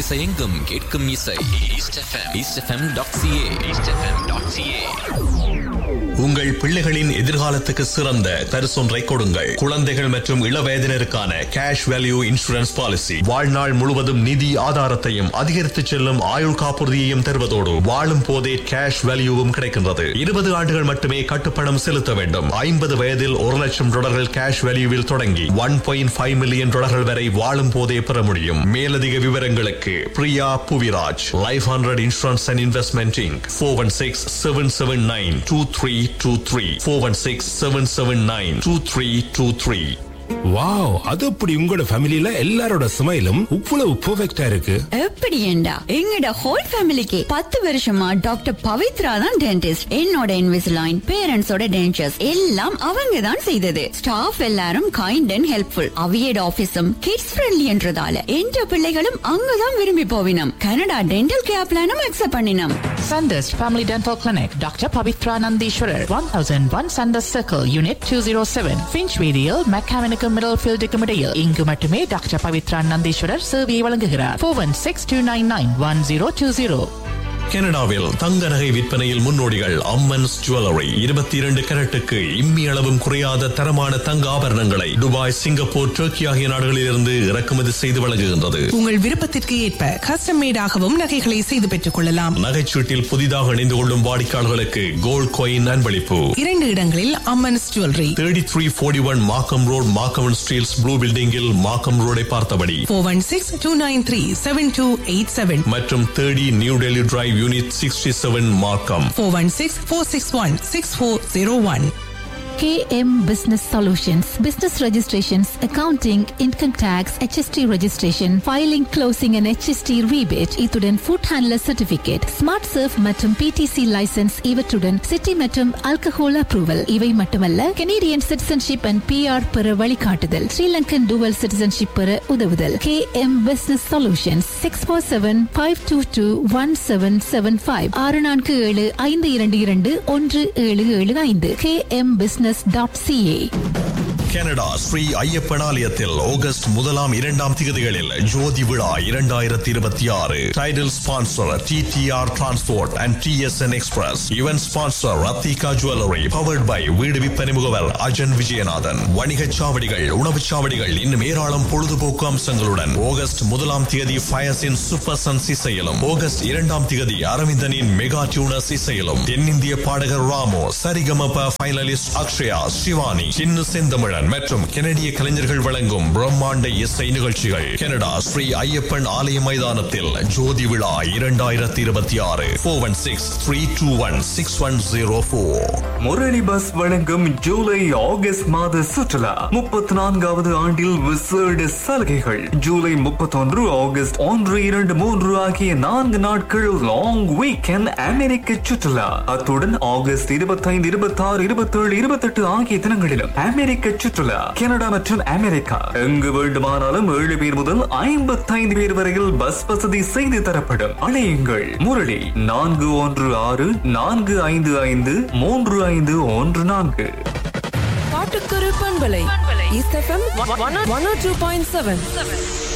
திசையெங்கும் கேட்கும் இசை eastfm.ca. உங்கள் பிள்ளைகளின் எதிர்காலத்துக்கு சிறந்த பரிசொன்றை கொடுங்கள். குழந்தைகள் மற்றும் இளவயதினருக்கான கேஷ் வேல்யூ இன்சூரன்ஸ் பாலிசி வாழ்நாள் முழுவதும் நிதி ஆதாரத்தையும் அதிகரித்து செல்லும் ஆயுள் காப்புறுதியையும் தருவதோடு வாழும் போதே கேஷ் வேல்யூவும் கிடைக்கின்றது. 20 ஆண்டுகள் மட்டுமே கட்டுப்பணம் செலுத்த வேண்டும். 50 வயதில் $1,00,000 கேஷ் வேல்யூவில் தொடங்கி $1.5 மில்லியன் வரை வாழும் போதே பெற முடியும். மேலதிக விவரங்களுக்கு Priya Puviraj, life 100 insurance and investment Inc. 416-779-2323 416-779-2323. Wow, அது அப்படி உங்களோட ஃபேமிலில எல்லாரோட ஸ்மைலும் இவ்வளவு பெர்ஃபெக்ட்டா இருக்கு. எப்படி ஏண்டா எங்கட ஹோல் ஃபேமிலிக்கு 10 வருஷமா டாக்டர் பவித்ரா தான் டென்டிஸ்ட். என்னோட இன்விசிலைன், பேரண்ட்ஸோட டென்டர்ஸ் எல்லாம் அவங்க தான் செய்தது. ஸ்டாஃப் எல்லாரும் kind and helpful. அவியட் ஆபீஸும் kids friendly என்றதால என்ற பிள்ளைகளும் அங்கதான் விரும்பி போவினம். கனடா டென்டல் கேர் பிளானும் அக்செப்ட் பண்ணினோம். Sanders Family Dental Clinic, Dr. Pavitra Nandishwarar, 1001 Sanders Circle, Unit 207, Finchweedial, Mechanical Middlefield Comedial. இங்கு மட்டுமே டாக்டர் பவித்ரா நந்தீஸ்வரர் சேவையை வழங்குகிறார். 416-299-1020. கனடாவில் தங்க நகை விற்பனையில் முன்னோடிகள் அம்மன்ஸ் ஜுவல்லரி. 22 கரட்டுக்கு இம்மி அளவும் குறையாத தரமான தங்க ஆபரணங்களை துபாய், சிங்கப்பூர், டர்க்கி ஆகிய நாடுகளிலிருந்து இறக்குமதி செய்து வழங்குகின்றது. உங்கள் விருப்பத்திற்கு ஏற்ப கஸ்டம் மேடாகவும் நகைகளை செய்து பெற்றுக் கொள்ளலாம். நகைச்சீட்டில் புதிதாக இணைந்து கொள்ளும் வாடிக்கையாளர்களுக்கு கோல்ட் காயின் அன்பளிப்பு. 2 இடங்களில் அம்மன்ஸ் ஜுவல்லரி. 3341 மார்க்கம் ரோட், மார்க்கம் ஸ்டீல்ஸ் ப்ளூ பில்டிங்கில் மார்க்கம் ரோடை பார்த்தபடி. 416-293-7287 மற்றும் 30 new Delhi drive, Unit 67, Markham. 416-461-6401. KM Business Solutions, business registrations, accounting, income tax, HST registration, filing, closing and HST rebate, இத்துடன் food handler certificate, smart surf மற்றும் PTC license, இவற்றுடன் city மற்றும் alcohol approval. இவை மட்டுமல்ல, Canadian citizenship and PR பெற வழிகாட்டுதல், Sri Lankan dual citizenship பெற உதவுதல். KM Business Solutions 647-522-1775 647-522-1775 KM Business .ca. Canada Sri Ayyappan ஆலயத்தில் ஆகஸ்ட் 1-2 திகதிகளில் ஜோதி விழா 2026. Title sponsor TTR transport and TSN express. Event sponsor Rathika jewellery. Powered by வீடு விற்பனை முகவர் அஜன் விஜயநாதன். வணிகச் சாவடிகள், உணவுச் சாவடிகள், இன்னும் ஏராளம் பொழுதுபோக்கு அம்சங்களுடன் ஆகஸ்ட் 1 திகதி ஃபயர்ஸின் சூப்பர் சன்ஸ் இசையிலும், ஆகஸ்ட் 2 திகதி அரவிந்தனின் மெகா டியூனர்ஸ் இசையிலும், தென்னிந்திய பாடகர் ராமோ, சரிகமப ஃபைனலிஸ்ட் அக்ஷயா, சிவானி, சின்னு செந்தமிழன் மற்றும் கனடிய கலைஞர்கள் வழங்கும் பிரம்மாண்ட இசை நிகழ்ச்சிகள். கனடா ஸ்ரீ ஐயப்பன் ஆலய மைதானத்தில் ஜோதி விழா 2026. 416-321-6104. முரளி பஸ் வழங்கும் ஜூலை ஆகஸ்ட் மாத சுற்றுலா 34வது ஆண்டில் விசேட சலுகைகள். ஜூலை 31, ஆகஸ்ட் 1, 2, 3 ஆகிய 4 நாட்கள் லாங் வீக்கெண்ட் அமெரிக்க சுற்றுலா. அத்துடன் ஆகஸ்ட் 25, 26, 27, 28 ஆகிய தினங்களிலும் அமெரிக்க சுற்றுலா. கனடா மற்றும் அமெரிக்கா எங்கு வேண்டுமானாலும் 7 பேர் முதல் 55 பேர் வரையில் பஸ் வசதி செய்து தரப்படும். அழையுங்கள் முரளி 416-455-3514. பாட்டுக்குரு பண்பலை East FM 102.7.